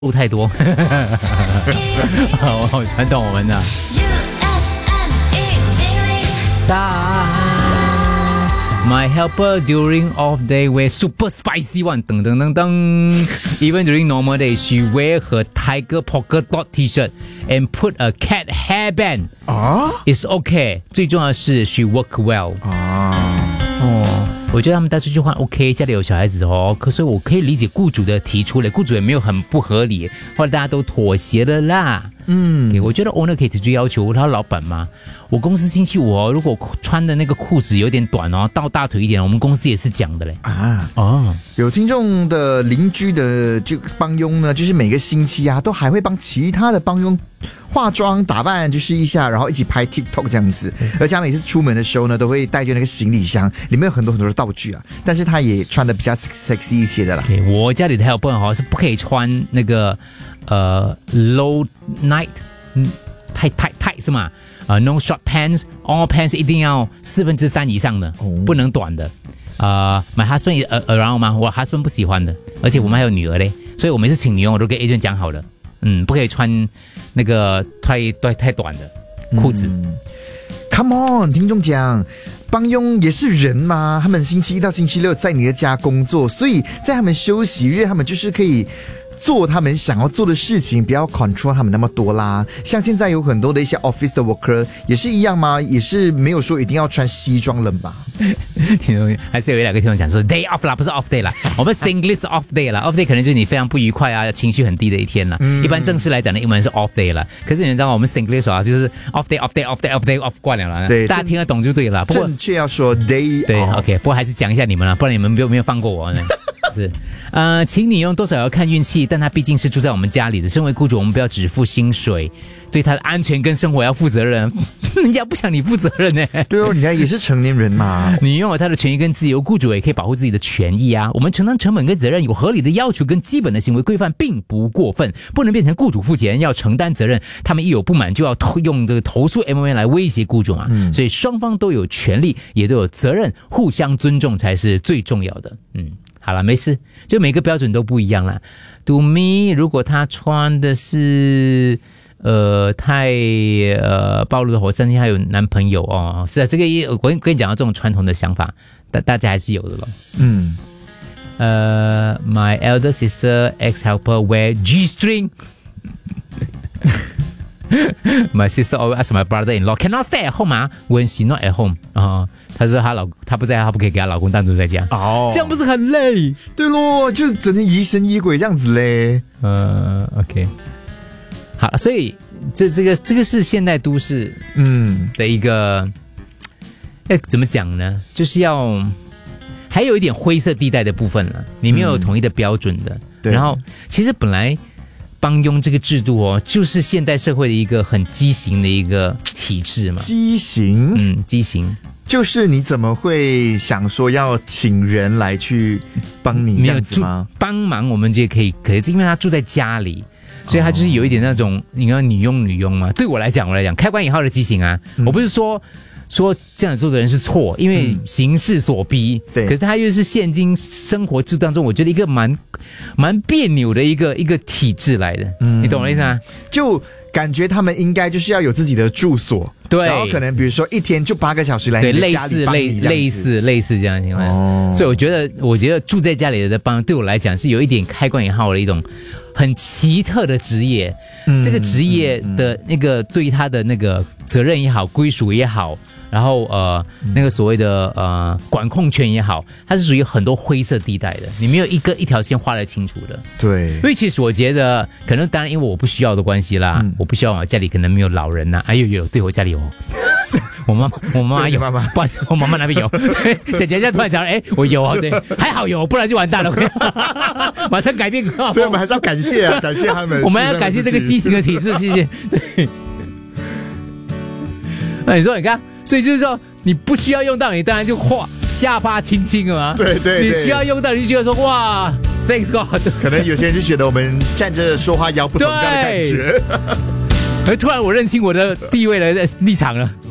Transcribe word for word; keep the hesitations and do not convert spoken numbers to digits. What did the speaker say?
路太多，我好传统我们的。My helper during off day wear super spicy one. 噔噔噔噔 Even during normal day, she wear her tiger polka dot t-shirt and put a cat hairband. 啊 It's okay. 最重要的是 she work well. 啊哦，我觉得他们带出去换 OK， 家里有小孩子哦，可是我可以理解雇主的提出了，雇主也没有很不合理，后来大家都妥协了啦。嗯，我觉得 owner 可以提出要求，他老板嘛，我公司星期五哦，如果穿的那个裤子有点短哦，到大腿一点，我们公司也是讲的嘞。啊哦，有听众的邻居的就帮佣呢，就是每个星期啊，都还会帮其他的帮佣化妆打扮，就是一下，然后一起拍 TikTok 这样子。而且他每次出门的时候呢，都会带着那个行李箱，里面有很多很多的道具啊。但是他也穿的比较 sexy 一些的啦。 Okay, 我家里的还有不好是不可以穿那个呃 low night， 嗯，太太太是吗？呃 ，no short pants， all pants 一定要四分之三以上的，哦、不能短的。呃、uh, ，my husband around 吗？我 husband 不喜欢的，而且我们还有女儿嘞，所以我每次请女佣我都跟 agent 讲好了，嗯，不可以穿那个太太太短的裤子。嗯、 Come on， 听众讲。帮佣也是人嘛，他们星期一到星期六在你的家工作，所以在他们休息日，他们就是可以做他们想要做的事情，不要 control 他们那么多啦。像现在有很多的一些 office 的 worker 也是一样吗？也是没有说一定要穿西装了吧？ 还是有一两个听众讲说 day off 啦，不是 off day 啦，我们 Singlish off day 啦 ，off day 可能就是你非常不愉快啊，情绪很低的一天啦。嗯、一般正式来讲的英文是 off day 啦，可是你知道我们 Singlish 啊，就是 off day off day off day off day off 惯了啦，对，大家听得懂就对了。不过正确要说 day off。 对 ，OK， 不过还是讲一下你们啦，不然你们没有没有放过我呢。是，呃，请女佣多少要看运气，但她毕竟是住在我们家里的，身为雇主，我们不要只付薪水，对她的安全跟生活要负责任。人家不想你负责任呢。 对哦，人家也是成年人嘛。 女佣有她的权益跟自由，雇主也可以保护自己的权益啊。我们承担成本跟责任，有合理的要求跟基本的行为规范，并不过分，不能变成雇主付钱要承担责任，他们一有不满就要用这个投诉 M O N 来威胁雇主嘛。嗯、所以双方都有权利，也都有责任，互相尊重才是最重要的。嗯。好了，没事，就每个标准都不一样啦。To me， 如果他穿的是呃太呃暴露的火，甚至还有男朋友哦，是啊，这个也我跟你讲到这种传统的想法，大大家还是有的咯。嗯，呃 ，My elder sister ex-helper wear G-string 。My sister always ask my brother-in-law, "Cannot stay at home 啊 when she not at home." 啊、uh, ，她说她老她不在，她不可以给她老公单独在家。哦，这样不是很累？ 对咯，就整天疑神疑鬼这样子嘞。 呃 ，OK， 好，所以这这个这个是现代都市嗯的一个，哎、嗯，怎么讲呢？就是要还有一点灰色地带的部分了，你没有统一的标准的。嗯、然后其实本来。帮佣这个制度哦，就是现代社会的一个很畸形的一个体制嘛。 畸形， 嗯，畸形， 就是你怎么会想说要请人来去帮你这样子吗？ 帮忙我们就可以，可是因为他住在家里，所以他就是有一点那种，哦、你看女佣女佣嘛。对我来讲，我来讲，开关引号的畸形啊，嗯、我不是说。说这样做的人是错，因为形势所逼。嗯、对，可是他又是现今生活制度当中，我觉得一个蛮蛮别扭的一个一个体制来的。嗯，你懂我的意思吗？ 就感觉他们应该就是要有自己的住所， 对， 然后可能比如说一天就八个小时来你的家里帮你这样子， 类似类似这样的情况。哦，所以我觉得，我觉得住在家里的帮对我来讲是有一点开关引号的一种很奇特的职业。嗯、这个职业的那个对于他的那个责任也好，归属也好。然后呃，那个所谓的呃管控权也好，它是属于很多灰色地带的，你没有一个一条线画得清楚的。 对， 所以其实我觉得，可能当然因为我不需要的关系啦，嗯、我不需要我家里可能没有老人呐、啊。哎呦呦，对我家里有，我妈妈我妈妈有， 妈妈不好意思，我妈妈那边有。姐姐现在突然想，哎，我有啊，对，还好有，不然就完蛋了。马上改变。 所以我们还是要感谢啊，感谢他们。 我们要感谢这个畸形的体制，谢谢。对。那你说，你看。所以就是说，你不需要用到，你当然就画下巴轻轻了嘛。 对 对, 对， 你需要用到，你就觉得说哇 ，Thanks God。 可能有些人就觉得我们站着说话腰不疼这样的感觉。 而突然我认清我的地位的立场了。